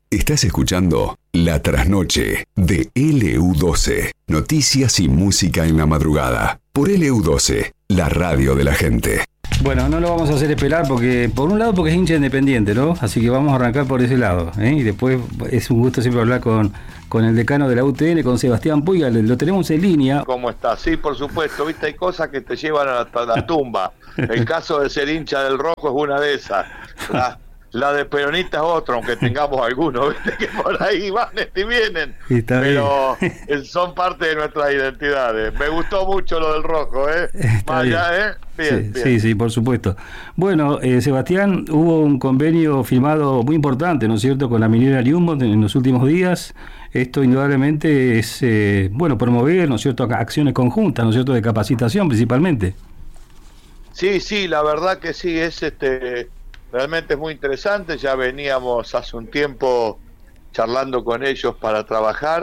Estás escuchando La Trasnoche de LU12. Noticias y música en la madrugada. Por LU12, la radio de la gente. Bueno, no lo vamos a hacer esperar porque, por un lado, porque es hincha independiente, ¿no? Así que vamos a arrancar por ese lado, ¿eh? Y después es un gusto siempre hablar con el decano de la UTN, con Sebastián Puiga. Lo tenemos en línea. ¿Cómo está? Sí, por supuesto. Viste, hay cosas que te llevan hasta la tumba. El caso de ser hincha del Rojo es una de esas. La de peronista es otra, aunque tengamos algunos, viste, que por ahí van y vienen. Pero son parte de nuestras identidades. Me gustó mucho lo del Rojo, ¿eh? Vaya, ¿eh? Bien, sí, bien. sí, por supuesto. Bueno, Sebastián, hubo un convenio firmado muy importante, ¿no es cierto?, con la minera Newmont en los últimos días. Esto indudablemente es, promover, ¿no es cierto?, acciones conjuntas, ¿no es cierto?, de capacitación principalmente. Sí, la verdad que sí, es realmente es muy interesante. Ya veníamos hace un tiempo charlando con ellos para trabajar,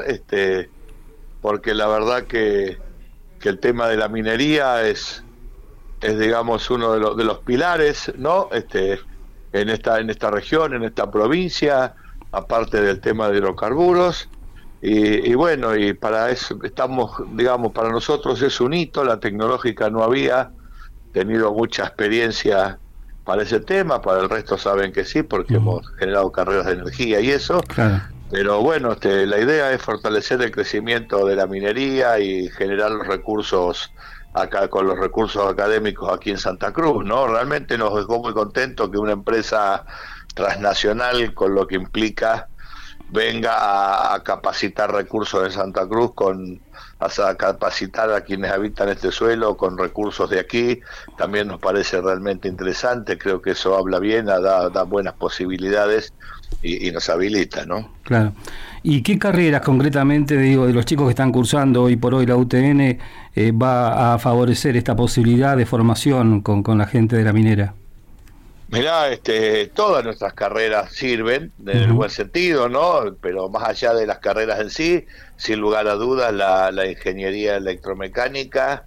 porque la verdad que el tema de la minería es digamos uno de los pilares, ¿no? En esta región, en esta provincia, aparte del tema de hidrocarburos. Y bueno, y para eso estamos, digamos, para nosotros es un hito. La tecnológica no había tenido mucha experiencia para ese tema, para el resto saben que sí, porque hemos generado carreras de energía y eso. Claro. Pero bueno, la idea es fortalecer el crecimiento de la minería y generar los recursos acá, con los recursos académicos aquí en Santa Cruz, ¿no? Realmente nos dejó muy contentos que una empresa transnacional, con lo que implica, venga a capacitar recursos en Santa Cruz, a capacitar a quienes habitan este suelo con recursos de aquí. También nos parece realmente interesante. Creo que eso habla bien, da buenas posibilidades y nos habilita, ¿no? Claro. ¿Y qué carreras concretamente, digo, de los chicos que están cursando hoy por hoy la UTN va a favorecer esta posibilidad de formación con la gente de la minera? Mirá, todas nuestras carreras sirven en el buen sentido, ¿no? Pero más allá de las carreras en sí, sin lugar a dudas, la ingeniería electromecánica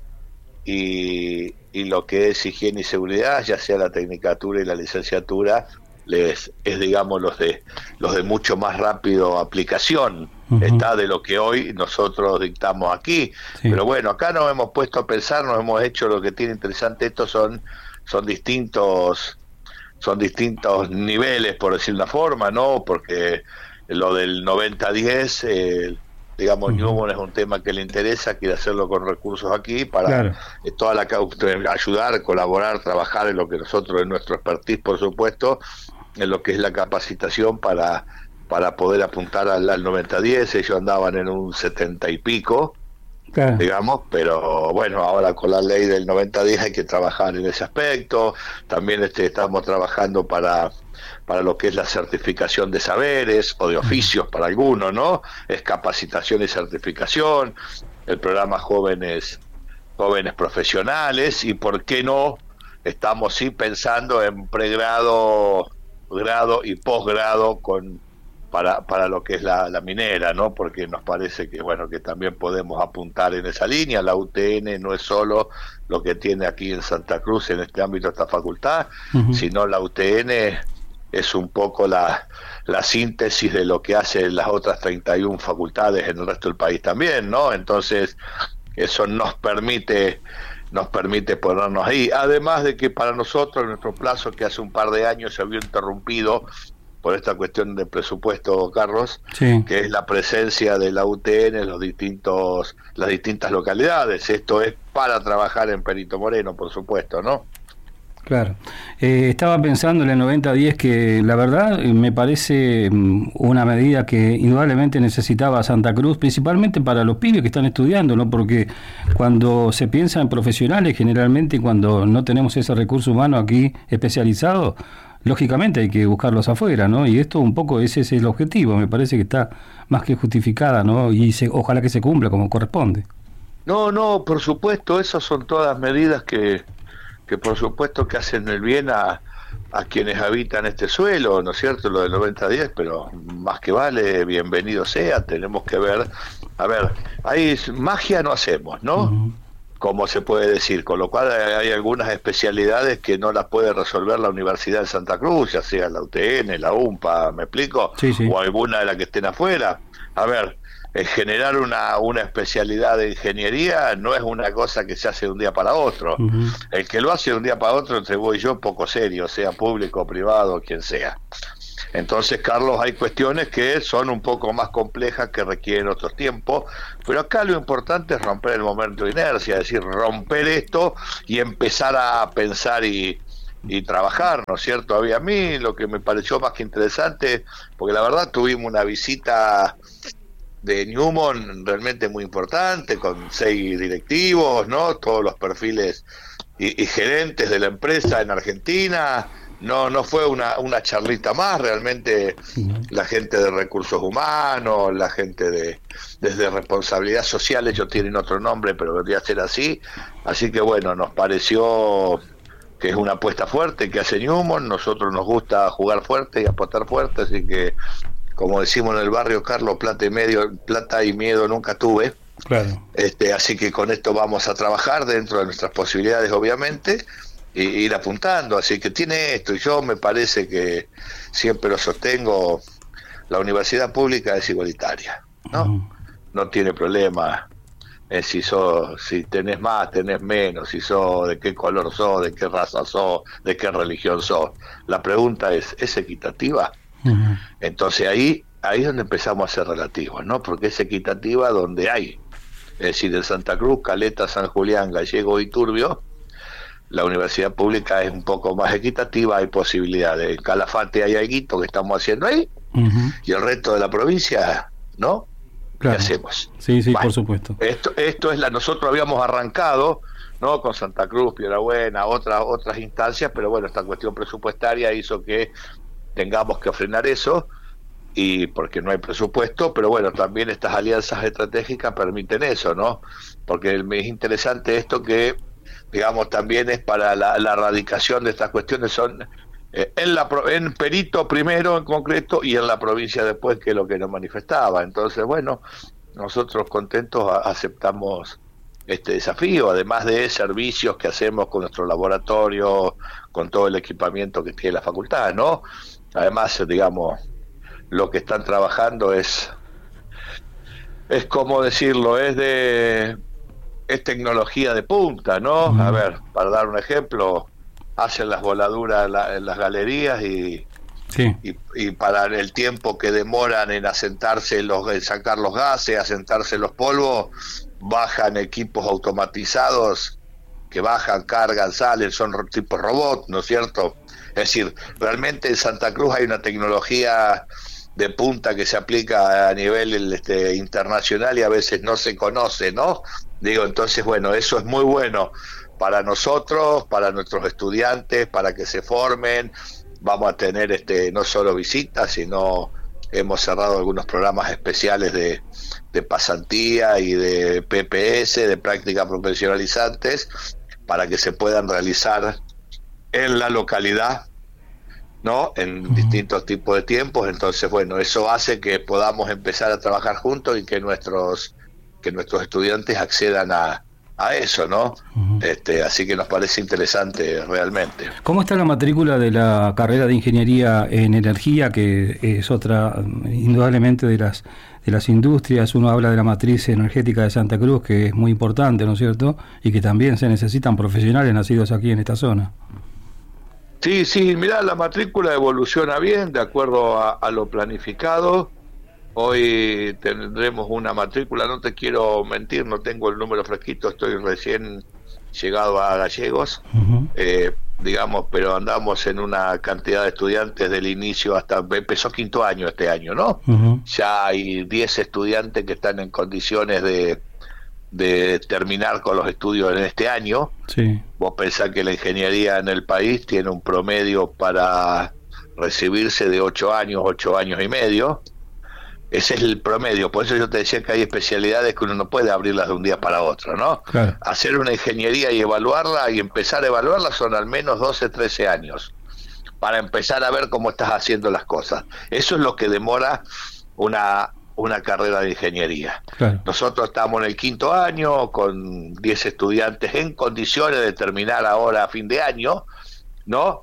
y lo que es higiene y seguridad, ya sea la tecnicatura y la licenciatura, es digamos los de mucho más rápido aplicación, está de lo que hoy nosotros dictamos aquí. Sí. Pero bueno, acá nos hemos puesto a pensar, nos hemos hecho lo que tiene interesante esto, son distintos niveles, por decir una forma, ¿no? Porque lo del 90-10, digamos, Newmont es un tema que le interesa, quiere hacerlo con recursos aquí para ayudar, colaborar, trabajar en lo que nosotros, en nuestro expertise, por supuesto, en lo que es la capacitación para poder apuntar al 90-10. Ellos andaban en un 70 y pico, claro, digamos, pero bueno, ahora con la ley del 90-10 hay que trabajar en ese aspecto. También estamos trabajando para lo que es la certificación de saberes o de oficios para algunos, ¿no? Es capacitación y certificación, el programa jóvenes profesionales, y por qué no, estamos sí pensando en pregrado, grado y posgrado para lo que es la minera, ¿no? Porque nos parece que bueno, que también podemos apuntar en esa línea. La UTN no es solo lo que tiene aquí en Santa Cruz en este ámbito esta facultad, sino la UTN es un poco la síntesis de lo que hacen las otras 31 facultades en el resto del país también, ¿no? Entonces eso nos permite ponernos ahí, además de que para nosotros nuestro plazo, que hace un par de años se había interrumpido por esta cuestión de presupuesto, Carlos, sí, que es la presencia de la UTN en las distintas localidades. Esto es para trabajar en Perito Moreno, por supuesto, ¿no? Claro. Estaba pensando en el 90-10, que la verdad me parece una medida que indudablemente necesitaba Santa Cruz, principalmente para los pibes que están estudiando, ¿no? Porque cuando se piensa en profesionales, generalmente cuando no tenemos ese recurso humano aquí especializado, lógicamente hay que buscarlos afuera, ¿no? Y esto un poco ese es el objetivo, me parece que está más que justificada, ¿no? Y ojalá que se cumpla como corresponde. No, por supuesto, esas son todas medidas que por supuesto que hacen el bien a quienes habitan este suelo, ¿no es cierto? Lo del 90-10, pero más que vale, bienvenido sea. Tenemos que ver, a ver, ahí magia no hacemos, ¿no? como se puede decir, con lo cual hay algunas especialidades que no las puede resolver la Universidad de Santa Cruz, ya sea la UTN, la UMPA, ¿me explico? Sí, sí. O alguna de las que estén afuera. A ver, generar una especialidad de ingeniería no es una cosa que se hace de un día para otro. Uh-huh. El que lo hace de un día para otro, entre vos y yo, poco serio, sea público, privado, quien sea. Entonces, Carlos, hay cuestiones que son un poco más complejas, que requieren otro tiempo, pero acá lo importante es romper el momento de inercia, es decir, romper esto y empezar a pensar y trabajar, ¿no es cierto? A mí lo que me pareció más que interesante, porque la verdad tuvimos una visita de Newmont realmente muy importante, con 6 directivos, ¿no? Todos los perfiles y gerentes de la empresa en Argentina. No fue una charlita más, realmente la gente de recursos humanos, la gente desde responsabilidad social, ellos tienen otro nombre, pero debería ser así. Así que bueno, nos pareció que es una apuesta fuerte que hace Newmont. Nosotros nos gusta jugar fuerte y apostar fuerte, así que, como decimos en el barrio, Carlos, plata y miedo nunca tuve. Claro. Así que con esto vamos a trabajar dentro de nuestras posibilidades, obviamente, y ir apuntando. Así que tiene esto, y yo me parece que siempre lo sostengo, la universidad pública es igualitaria, ¿no? Uh-huh. No tiene problema si tenés más, tenés menos, si sos, de qué color sos, de qué raza sos, de qué religión sos. La pregunta ¿es equitativa? Uh-huh. Entonces ahí es donde empezamos a ser relativos, ¿no? Porque es equitativa donde hay. Es decir, en Santa Cruz, Caleta, San Julián, Gallego y Turbio, la universidad pública es un poco más equitativa, hay posibilidades. En Calafate hay algo que estamos haciendo ahí, uh-huh, y el resto de la provincia, ¿no? Claro. ¿Qué hacemos? Sí, bueno, por supuesto. Esto es nosotros habíamos arrancado, ¿no? Con Santa Cruz, Piedrabuena, otras instancias, pero bueno, esta cuestión presupuestaria hizo que tengamos que frenar eso, y porque no hay presupuesto, pero bueno, también estas alianzas estratégicas permiten eso, ¿no? Porque es interesante esto que, digamos, también es para la erradicación de estas cuestiones, son en Perito primero en concreto y en la provincia después, que es lo que nos manifestaba. Entonces, bueno, nosotros contentos aceptamos este desafío, además de servicios que hacemos con nuestro laboratorio, con todo el equipamiento que tiene la facultad, ¿no? Además, digamos, lo que están trabajando es como decirlo, es tecnología de punta, ¿no? A ver, para dar un ejemplo, hacen las voladuras en las galerías y para el tiempo que demoran en asentarse en sacar los gases, asentarse los polvos, bajan equipos automatizados que bajan, cargan, salen, son tipos robots, ¿no es cierto? Es decir, realmente en Santa Cruz hay una tecnología de punta que se aplica a nivel internacional y a veces no se conoce, ¿no? Digo, entonces, bueno, eso es muy bueno para nosotros, para nuestros estudiantes, para que se formen. Vamos a tener no solo visitas, sino hemos cerrado algunos programas especiales de pasantía y de PPS, de prácticas profesionalizantes, para que se puedan realizar en la localidad, ¿no? En distintos tipos de tiempos. Entonces, bueno, eso hace que podamos empezar a trabajar juntos y que nuestros estudiantes accedan a eso, ¿no? Uh-huh. Así que nos parece interesante realmente. ¿Cómo está la matrícula de la carrera de Ingeniería en Energía, que es otra, indudablemente, de las industrias? Uno habla de la matriz energética de Santa Cruz, que es muy importante, ¿no es cierto? Y que también se necesitan profesionales nacidos aquí en esta zona. Sí, mirá, la matrícula evoluciona bien, de acuerdo a lo planificado. Hoy tendremos una matrícula, no te quiero mentir, no tengo el número fresquito, estoy recién llegado a Gallegos, uh-huh, digamos, pero andamos en una cantidad de estudiantes del inicio hasta, empezó quinto año este año, ¿no? Uh-huh. Ya hay 10 estudiantes que están en condiciones de terminar con los estudios en este año. Sí. Vos pensás que la ingeniería en el país tiene un promedio para recibirse de 8 años y medio. Ese es el promedio, por eso yo te decía que hay especialidades que uno no puede abrirlas de un día para otro, ¿no? Claro. Hacer una ingeniería y evaluarla y empezar a evaluarla son al menos 12, 13 años para empezar a ver cómo estás haciendo las cosas. Eso es lo que demora una carrera de ingeniería. Claro. Nosotros estamos en el 5º año con 10 estudiantes en condiciones de terminar ahora a fin de año, ¿no?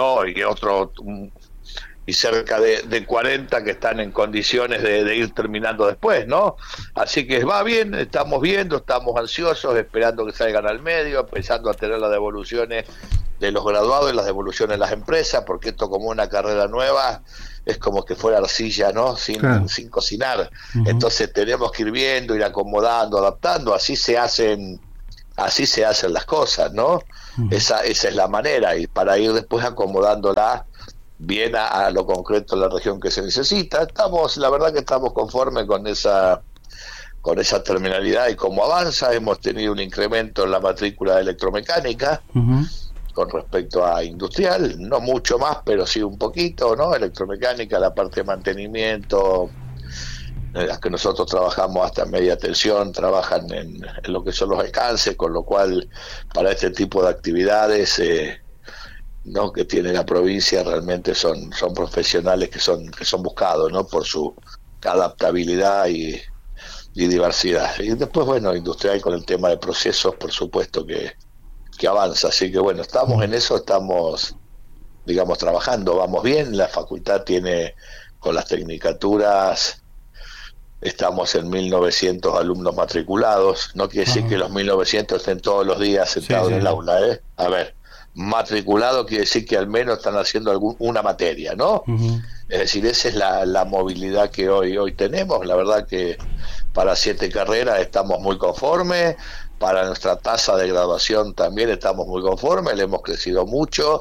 Y cerca de 40 que están en condiciones de ir terminando después, ¿no? Así que va bien, estamos viendo, estamos ansiosos, esperando que salgan al medio, empezando a tener las devoluciones de los graduados y las devoluciones de las empresas, porque esto como una carrera nueva es como que fuera arcilla, ¿no? Sin cocinar. Uh-huh. Entonces tenemos que ir viendo, ir acomodando, adaptando, así se hacen las cosas, ¿no? Uh-huh. Esa es la manera, y para ir después acomodándola bien a lo concreto de la región que se necesita. La verdad que estamos conformes con esa terminalidad y cómo avanza. Hemos tenido un incremento en la matrícula de electromecánica, uh-huh, con respecto a industrial, no mucho más, pero sí un poquito, ¿no? Electromecánica, la parte de mantenimiento, en las que nosotros trabajamos hasta media tensión, trabajan en lo que son los alcances, con lo cual para este tipo de actividades ¿no? que tiene la provincia realmente son profesionales que son buscados, ¿no? Por su adaptabilidad y diversidad. Y después, bueno, industrial con el tema de procesos, por supuesto que avanza, así que bueno, estamos en eso, estamos, digamos, trabajando, vamos bien. La facultad tiene, con las tecnicaturas, estamos en 1900 alumnos matriculados. No quiere decir que los 1900 estén todos los días sentados en el aula, ¿eh? A ver, matriculado quiere decir que al menos están haciendo una materia, ¿no? Uh-huh. Es decir, esa es la movilidad que hoy tenemos. La verdad que para 7 carreras estamos muy conformes. Para nuestra tasa de graduación también estamos muy conformes, le hemos crecido mucho.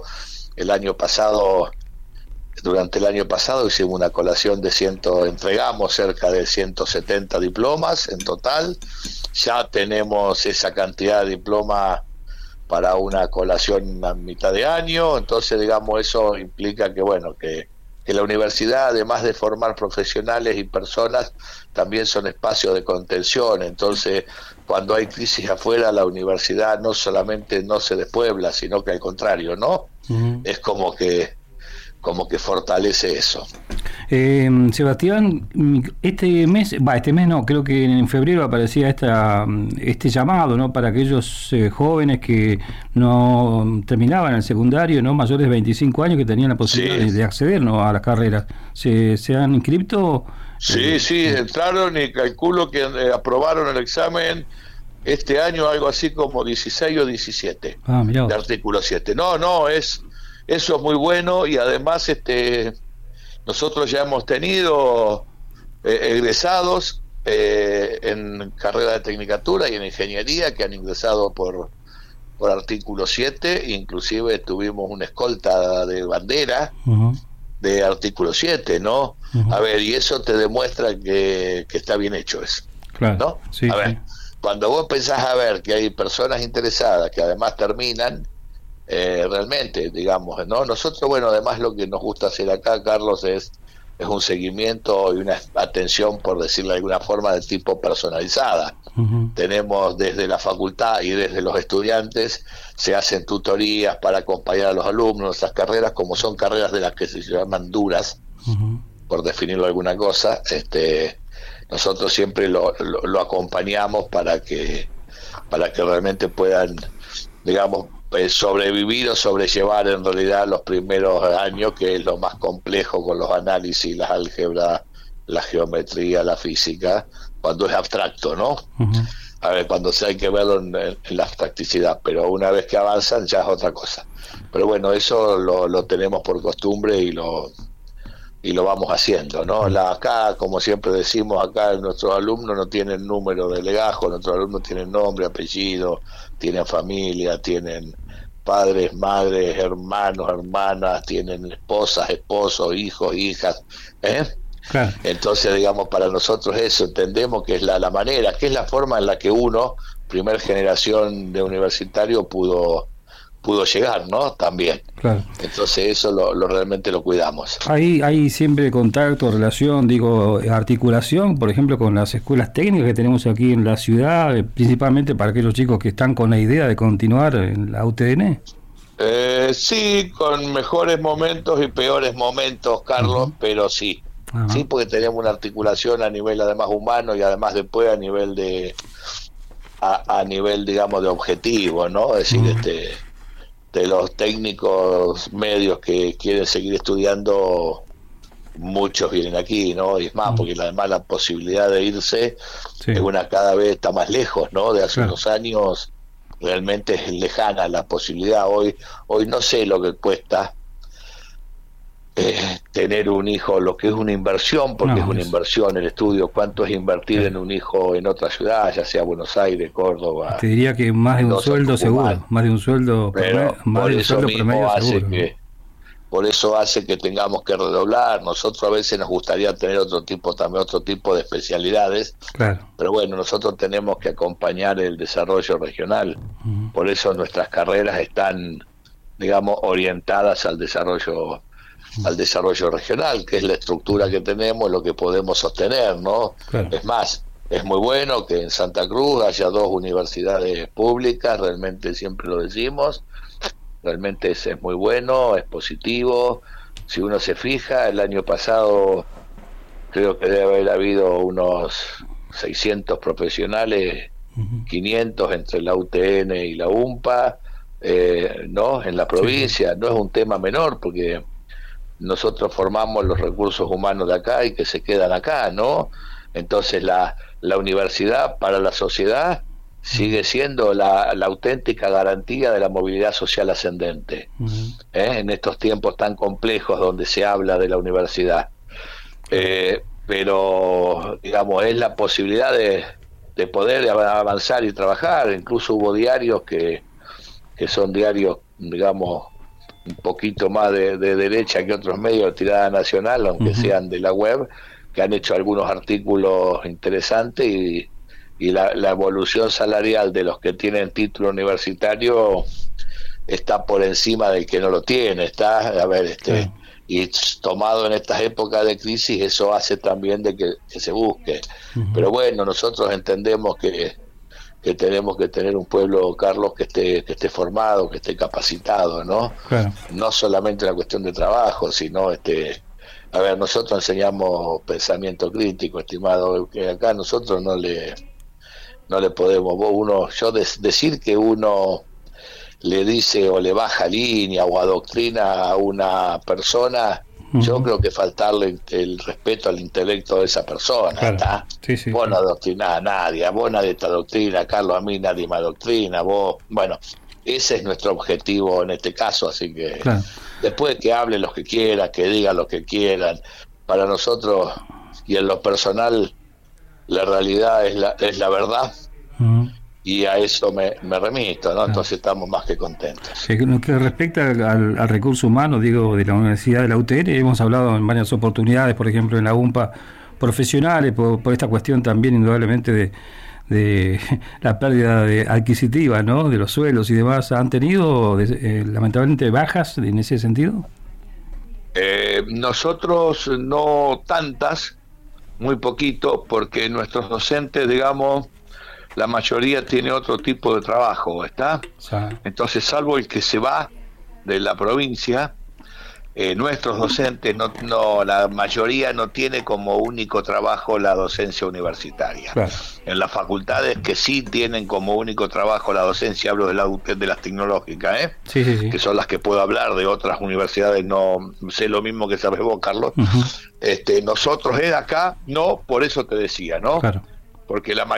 Durante el año pasado hicimos una colación entregamos cerca de 170 diplomas en total. Ya tenemos esa cantidad de diplomas para una colación a mitad de año, entonces digamos eso implica que bueno, que la universidad, además de formar profesionales y personas, también son espacios de contención. Entonces, cuando hay crisis afuera, la universidad no solamente no se despuebla, sino que al contrario, ¿no? Uh-huh. Es como que fortalece eso. Sebastián, este mes no, creo que en febrero aparecía este llamado, ¿no? Para aquellos jóvenes que no terminaban el secundario, ¿no? Mayores de 25 años, que tenían la posibilidad de acceder, ¿no? A las carreras. ¿Se han inscrito? Sí, entraron, y calculo que aprobaron el examen este año, algo así como 16 o 17 de artículo 7. Eso es muy bueno, y además nosotros ya hemos tenido egresados en carrera de tecnicatura y en ingeniería que han ingresado por artículo 7, inclusive tuvimos una escolta de bandera, uh-huh, de artículo 7, ¿no? Uh-huh. A ver, y eso te demuestra que está bien hecho eso, claro, ¿no? Sí, a ver, cuando vos pensás a ver que hay personas interesadas que además terminan, realmente, digamos, ¿no? Nosotros, bueno, además lo que nos gusta hacer acá, Carlos, es un seguimiento y una atención, por decirlo de alguna forma, de tipo personalizada. Uh-huh. Tenemos desde la facultad y desde los estudiantes, se hacen tutorías para acompañar a los alumnos. Nuestras carreras, como son carreras de las que se llaman duras, uh-huh, por definirlo alguna cosa, nosotros siempre lo acompañamos para que realmente puedan, digamos, sobrevivir o sobrellevar en realidad los primeros años, que es lo más complejo con los análisis, las álgebras, la geometría, la física, cuando es abstracto, ¿no? Uh-huh. A ver, cuando hay que verlo en la abstracticidad, pero una vez que avanzan ya es otra cosa. Pero bueno, eso lo tenemos por costumbre y lo vamos haciendo, ¿no? Acá, como siempre decimos, acá nuestros alumnos no tienen número de legajo, nuestros alumnos tienen nombre, apellido, tienen familia, tienen padres, madres, hermanos, hermanas, tienen esposas, esposos, hijos, hijas, Claro. Entonces, digamos, para nosotros eso, entendemos que es la manera, que es la forma en la que uno, primer generación de universitario, pudo llegar, ¿no? También. Claro. Entonces eso realmente lo cuidamos. Hay siempre contacto, relación, articulación, por ejemplo, con las escuelas técnicas que tenemos aquí en la ciudad, principalmente para aquellos chicos que están con la idea de continuar en la UTN. Sí, con mejores momentos y peores momentos, Carlos, uh-huh, pero sí. Sí, porque tenemos una articulación a nivel además humano y además después a nivel a nivel, digamos, de objetivo, ¿no? Es decir, de los técnicos medios que quieren seguir estudiando, muchos vienen aquí, ¿no? Y es más, porque además la posibilidad de irse es una cada vez está más lejos, ¿no? De hace unos años realmente es lejana la posibilidad. Hoy no sé lo que cuesta tener un hijo, lo que es una inversión, porque es una inversión el estudio. ¿Cuánto es invertir en un hijo en otra ciudad, ya sea Buenos Aires, Córdoba? Te diría que más de un sueldo seguro, más de un sueldo, pero más por de un eso sueldo mismo promedio hace seguro. por eso hace que tengamos que redoblar. Nosotros a veces nos gustaría tener otro tipo de especialidades, pero bueno, nosotros tenemos que acompañar el desarrollo regional. Por eso nuestras carreras están, digamos, orientadas al desarrollo regional, que es la estructura que tenemos, lo que podemos sostener, ¿no? Es más, es muy bueno que en Santa Cruz haya 2 universidades públicas, realmente siempre lo decimos, realmente es muy bueno, es positivo. Si uno se fija, el año pasado creo que debe haber habido unos 600 profesionales, 500 entre la UTN y la UMPA, ¿no? En la provincia. No es un tema menor, porque nosotros formamos los recursos humanos de acá y que se quedan acá, ¿no? Entonces la universidad para la sociedad sigue siendo la auténtica garantía de la movilidad social ascendente, en estos tiempos tan complejos donde se habla de la universidad. Pero, digamos, es la posibilidad de poder avanzar y trabajar. Incluso hubo diarios que son diarios, digamos, un poquito más de derecha que otros medios de tirada nacional, aunque sean de la web, que han hecho algunos artículos interesantes y la evolución salarial de los que tienen título universitario está por encima del que no lo tiene. Está, a ver, y tomado en estas épocas de crisis, eso hace también de que se busque. Pero bueno, nosotros entendemos que tenemos que tener un pueblo, Carlos, que esté formado, que esté capacitado, ¿no? No solamente la cuestión de trabajo, sino a ver, nosotros enseñamos pensamiento crítico, estimado, que acá nosotros no le podemos, decir que uno le dice o le baja línea o adoctrina a una persona, yo creo que faltarle el respeto al intelecto de esa persona. ¿Está? Vos no adoctrinás a nadie, vos nadie te adoctrina, Carlos, a mí nadie me adoctrina, vos, bueno, ese es nuestro objetivo en este caso, así que después que hablen los que quieran, que digan lo que quieran, para nosotros y en lo personal la realidad es la verdad, y a eso me remito, ¿no? Entonces estamos más que contentos. En lo que respecta al recurso humano, digo, de la Universidad de la UTN, hemos hablado en varias oportunidades, por ejemplo en la UMPA, profesionales, por esta cuestión también indudablemente de la pérdida adquisitiva, ¿no? De los suelos y demás. ¿Han tenido lamentablemente bajas en ese sentido? Nosotros no tantas, muy poquito, porque nuestros docentes, digamos, la mayoría tiene otro tipo de trabajo, ¿está? Entonces, salvo el que se va de la provincia, nuestros docentes, la mayoría no tiene como único trabajo la docencia universitaria. En las facultades que sí tienen como único trabajo la docencia, hablo de las tecnológicas, que son las que puedo hablar, de otras universidades no sé lo mismo que sabes vos, Carlos. Nosotros acá, no, por eso te decía, ¿no? Porque la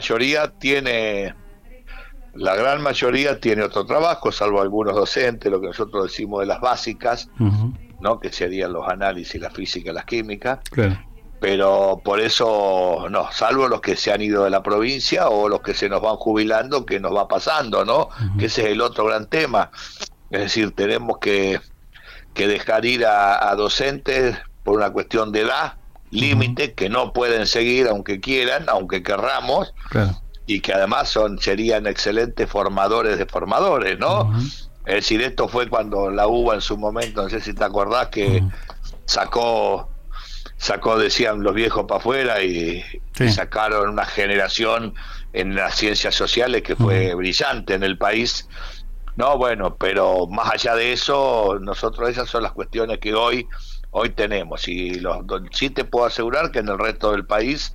gran mayoría tiene otro trabajo, salvo algunos docentes, lo que nosotros decimos de las básicas, ¿no? Que serían los análisis, la física, las químicas. Pero por eso, no, salvo los que se han ido de la provincia o los que se nos van jubilando, que nos va pasando, ¿no? Que ese es el otro gran tema. Es decir, tenemos que dejar ir a docentes por una cuestión de edad, límite, que no pueden seguir aunque quieran, aunque querramos, y que además serían excelentes formadores de formadores, ¿no? Es decir, esto fue cuando la UBA en su momento, no sé si te acordás, que sacó, decían los viejos para afuera y sacaron una generación en las ciencias sociales que fue brillante en el país. No, bueno, pero más allá de eso, esas son las cuestiones que hoy hoy tenemos, y sí te puedo asegurar que en el resto del país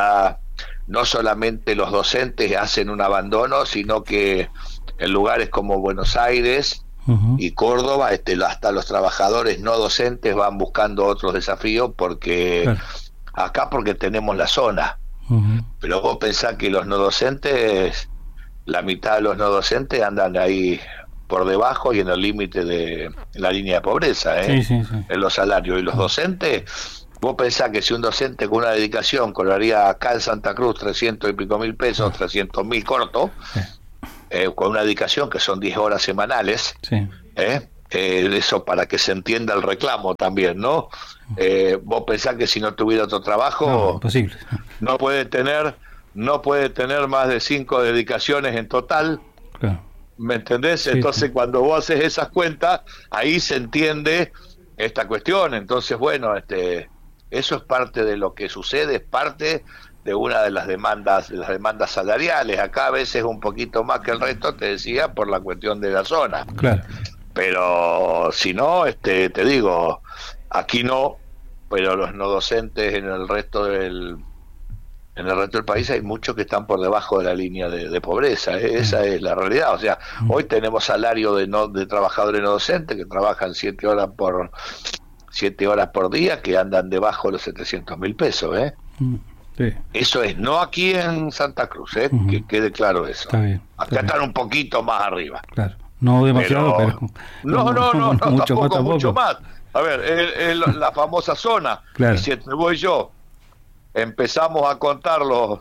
no solamente los docentes hacen un abandono, sino que en lugares como Buenos Aires y Córdoba, hasta los trabajadores no docentes van buscando otros desafíos, porque porque tenemos la zona. Pero vos pensás que los no docentes, la mitad de los no docentes andan ahí por debajo y en el límite de la línea de pobreza, en los salarios. Y los docentes, vos pensás que si un docente con una dedicación cobraría acá en Santa Cruz 300 y pico mil pesos, 300.000 corto, con una dedicación que son 10 horas semanales, eso para que se entienda el reclamo también, ¿no? Vos pensás que si no tuviera otro trabajo, imposible. No puede tener más de 5 dedicaciones en total. ¿Me entendés? Entonces cuando vos haces esas cuentas, ahí se entiende esta cuestión. Entonces, bueno, eso es parte de lo que sucede, es parte de una de las demandas salariales. Acá a veces un poquito más que el resto, te decía, por la cuestión de la zona. Claro. Pero si no, te digo, aquí no, pero los no docentes en el resto del país hay muchos que están por debajo de la línea de pobreza. Esa es la realidad. O sea, hoy tenemos salario de trabajadores no docentes que trabajan 7 horas por día, que andan debajo de los 700.000 pesos, Sí. Eso es, no aquí en Santa Cruz, que quede claro eso. Está bien, acá están un poquito más arriba. Claro, no demasiado, pero no, mucho más. A ver, la famosa zona. Claro. Y si te voy yo, empezamos a contar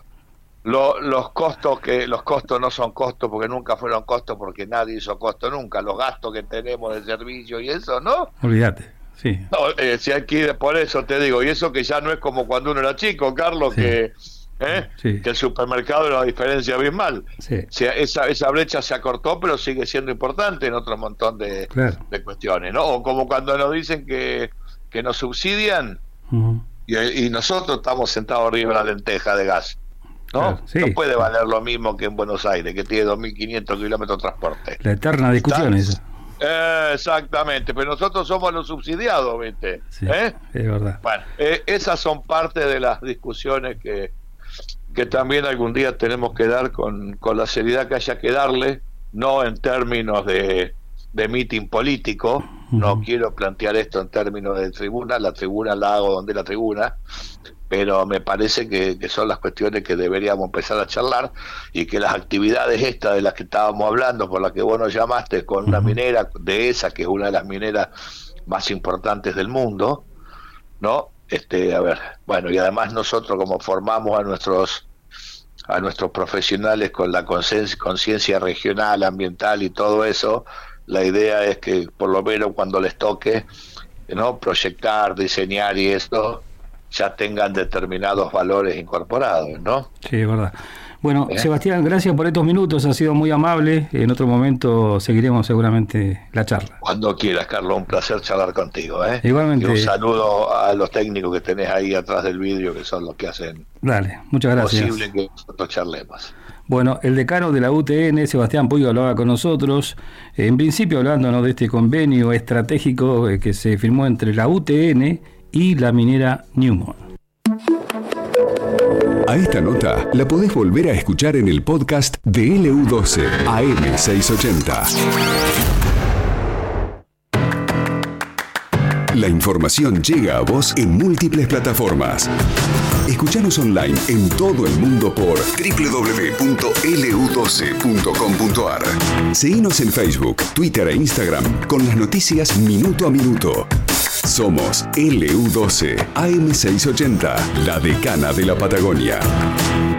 los costos, que los costos no son costos porque nunca fueron costos, porque nadie hizo costo nunca, los gastos que tenemos de servicio y eso, ¿no? Olvídate. Sí. No, si hay que ir, por eso te digo, y eso que ya no es como cuando uno era chico, Carlos, que el supermercado era una diferencia abismal. Sí. O sea, esa brecha se acortó, pero sigue siendo importante en otro montón de cuestiones, ¿no? O como cuando nos dicen que nos subsidian y nosotros estamos sentados arriba de la lenteja de gas, ¿no? Claro, sí. No puede valer lo mismo que en Buenos Aires, que tiene 2.500 kilómetros de transporte. La eterna discusión esa. Exactamente, pero nosotros somos los subsidiados, ¿viste? Sí, es verdad. Bueno, esas son parte de las discusiones que también algún día tenemos que dar con la seriedad que haya que darle, no en términos de mitin político. No quiero plantear esto en términos de tribuna, la tribuna la hago donde la tribuna, pero me parece que son las cuestiones que deberíamos empezar a charlar, y que las actividades estas de las que estábamos hablando, por las que vos nos llamaste, con una minera de esa, que es una de las mineras más importantes del mundo, ¿no? A ver, bueno, y además nosotros, como formamos a nuestros profesionales con la conciencia regional, ambiental y todo eso, la idea es que por lo menos cuando les toque, ¿no?, proyectar, diseñar y esto, ya tengan determinados valores incorporados, ¿no? Sí, es verdad. Bueno, Sebastián, gracias por estos minutos, ha sido muy amable. En otro momento seguiremos seguramente la charla. Cuando quieras, Carlos, un placer charlar contigo, Igualmente. Y un saludo a los técnicos que tenés ahí atrás del vidrio, que son los que hacen muchas gracias. Posible que nosotros charlemos. Bueno, el decano de la UTN, Sebastián Puig, hablaba con nosotros, en principio hablándonos de este convenio estratégico que se firmó entre la UTN y la minera Newmont. A esta nota la podés volver a escuchar en el podcast de LU12 AM680. La información llega a vos en múltiples plataformas. Escuchanos online en todo el mundo por www.lu12.com.ar. Seguinos en Facebook, Twitter e Instagram con las noticias minuto a minuto. Somos LU12 AM680, la decana de la Patagonia.